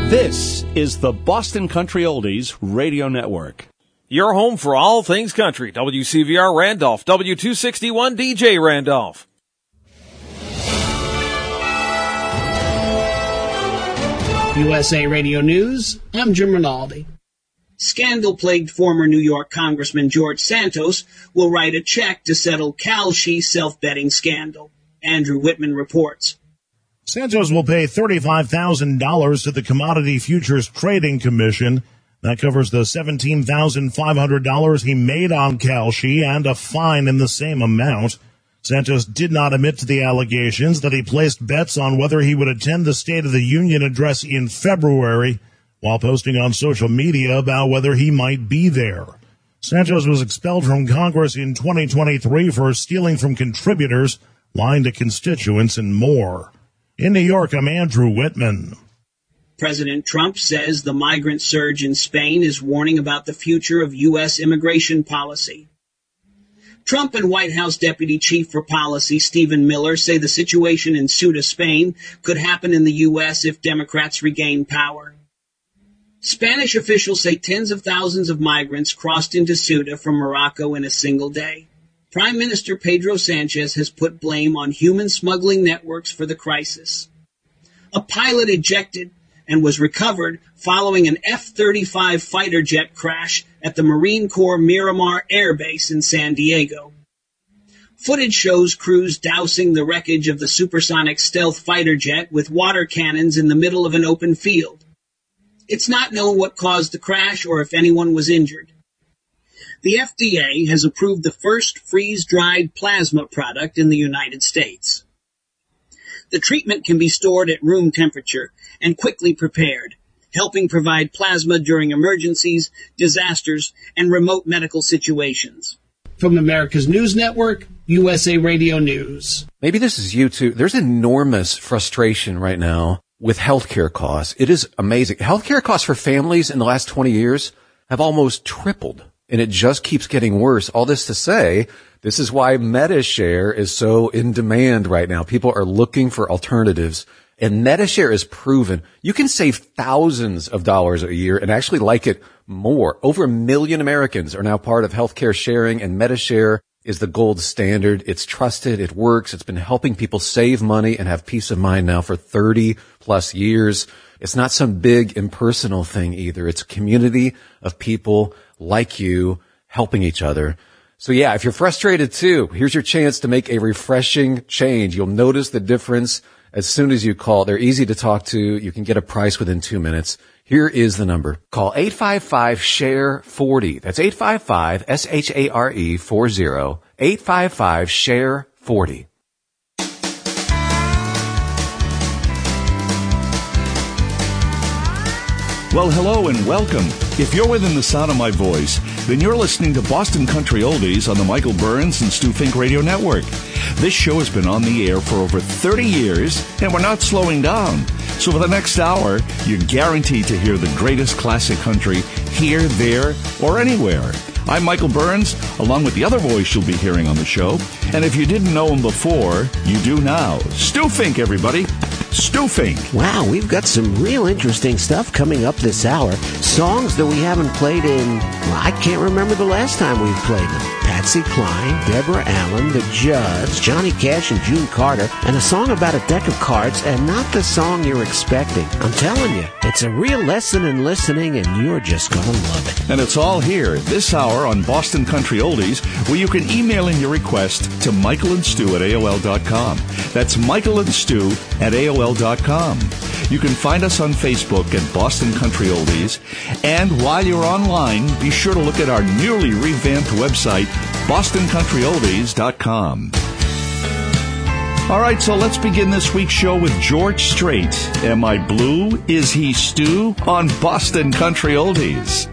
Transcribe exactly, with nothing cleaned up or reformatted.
This is the Boston Country Oldies Radio Network. Your home for all things country. W C V R Randolph, W two sixty-one D J Randolph. U S A Radio News, I'm Jim Rinaldi. Scandal-plagued former New York Congressman George Santos will write a check to settle Kalshi self-betting scandal. Andrew Whitman reports. Santos will pay thirty-five thousand dollars to the Commodity Futures Trading Commission. That covers the seventeen thousand five hundred dollars he made on Kalshi and a fine in the same amount. Santos did not admit to the allegations that he placed bets on whether he would attend the State of the Union address in February while posting on social media about whether he might be there. Santos was expelled from Congress in twenty twenty-three for stealing from contributors, lying to constituents, and more. In New York, I'm Andrew Whitman. President Trump says the migrant surge in Spain is warning about the future of U S immigration policy. Trump and White House Deputy Chief for Policy Stephen Miller say the situation in Ceuta, Spain, could happen in the U S if Democrats regain power. Spanish officials say tens of thousands of migrants crossed into Ceuta from Morocco in a single day. Prime Minister Pedro Sanchez has put blame on human smuggling networks for the crisis. A pilot ejected and was recovered following an F thirty-five fighter jet crash at the Marine Corps Miramar Air Base in San Diego. Footage shows crews dousing the wreckage of the supersonic stealth fighter jet with water cannons in the middle of an open field. It's not known what caused the crash or if anyone was injured. The F D A has approved the first freeze-dried plasma product in the United States. The treatment can be stored at room temperature and quickly prepared, helping provide plasma during emergencies, disasters, and remote medical situations. From America's News Network, U S A Radio News. Maybe this is you too. There's enormous frustration right now with healthcare costs. It is amazing. Healthcare costs for families in the last twenty years have almost tripled. And it just keeps getting worse. All this to say, this is why MediShare is so in demand right now. People are looking for alternatives. And MediShare is proven. You can save thousands of dollars a year and actually like it more. Over a million Americans are now part of healthcare sharing, and MediShare is the gold standard. It's trusted. It works. It's been helping people save money and have peace of mind now for thirty plus years. It's not some big impersonal thing either. It's a community of people like you helping each other. So yeah, if you're frustrated too, here's your chance to make a refreshing change. You'll notice the difference as soon as you call. They're easy to talk to. You can get a price within two minutes. Here is the number. Call eight five five, S H A R E, forty. That's eight five five, S H A R E, forty. eight five five, S H A R E, forty. Well, hello and welcome. If you're within the sound of my voice, then you're listening to Boston Country Oldies on the Michael Burns and Stu Fink Radio Network. This show has been on the air for over thirty years, and we're not slowing down. So for the next hour, you're guaranteed to hear the greatest classic country here, there, or anywhere. I'm Michael Burns, along with the other voice you'll be hearing on the show. And if you didn't know him before, you do now. Stu Fink, everybody. Stu Fink. Wow, we've got some real interesting stuff coming up this hour. Songs that we haven't played in, well, I can't remember the last time we've played them. Patsy Cline, Deborah Allen, The Judds, Johnny Cash and June Carter, and a song about a deck of cards, and not the song you're expecting. I'm telling you, it's a real lesson in listening, and you're just going to love it. And it's all here this hour on Boston Country Oldies, where you can email in your request to Michael and Stu at A O L dot com. That's Michael and Stu at A O L dot com. You can find us on Facebook at Boston Country Oldies. And while you're online, be sure to look at our newly revamped website, Boston Country Oldies dot com. All right, so let's begin this week's show with George Strait. Am I Blue? Is he Stu? On Boston Country Oldies.